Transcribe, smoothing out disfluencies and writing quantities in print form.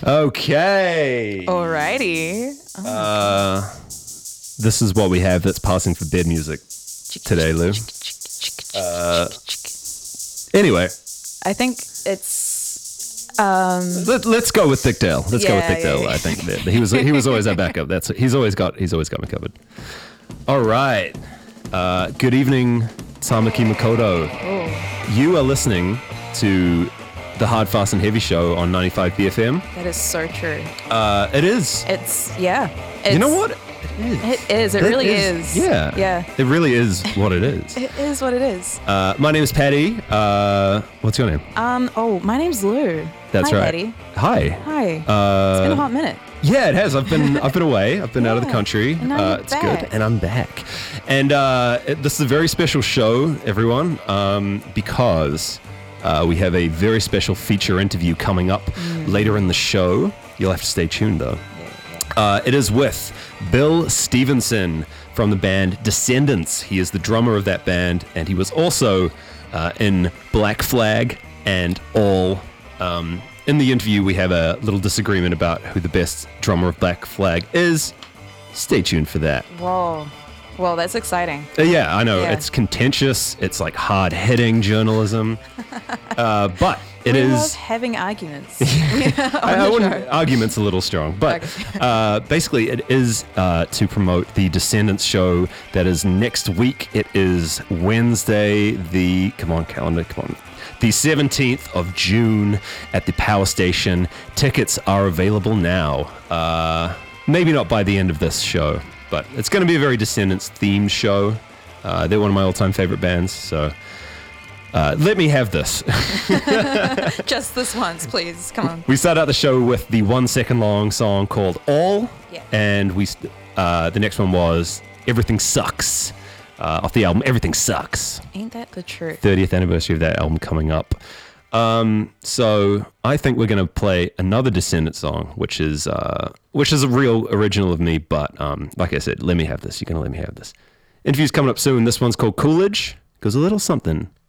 Okay. Alrighty. This is what we have that's passing for bed music today, Lou. Anyway, I think it's let's go with Thick Dale. Let's go with Thick Dale. yeah. I think that he was always our backup. He's always got me covered. All right. Good evening, Tamaki Makoto. Oh, You are listening to the Hard, Fast, and Heavy show on 95 BFM. that is so true. It is. It's You know what? It is. It really is. Yeah. Yeah. It really is what it is. It is what it is. My name is Patty. What's your name? Oh, my name's Lou. That's Hi, right. Patty. Hi. Hi. It's been a hot minute. Yeah, it has. I've been away. I've been out of the Yeah. country. And now you're it's back. good, and I'm back. And this is a very special show, everyone, because we have a very special feature interview coming up later in the show. You'll have to stay tuned, though. It is with Bill Stevenson from the band Descendants. He is the drummer of that band, and he was also in Black Flag and All. In the interview, we have a little disagreement about who the best drummer of Black Flag is. Stay tuned for that. Whoa. Well, that's exciting. Yeah, I know. Yeah. It's contentious. It's like hard-hitting journalism. But it we is... love having arguments. I wouldn't, argument's a little strong, but basically it is to promote the Descendants show that is next week. It is Wednesday, the 17th of June at the Power Station. Tickets are available now. Maybe not by the end of this show, but it's going to be a very Descendants themed show. They're one of my all-time favorite bands, so let me have this. Just this once, please. Come on. We start out the show with the 1 second long song called All, Yeah. and the next one was Everything Sucks, off the album Everything Sucks. Ain't that the truth? 30th anniversary of that album coming up. So I think we're going to play another Descendant song, which is a real original of me, but like I said, let me have this. You're going to let me have this. Interview's coming up soon. This one's called Coolidge. Goes a little something